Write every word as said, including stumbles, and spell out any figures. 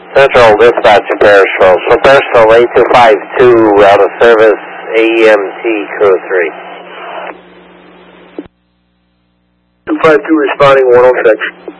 Central Dispatch to Bearsville. So Bearsville eight two five two out of service A E M T Crew three. two five two responding one oh six.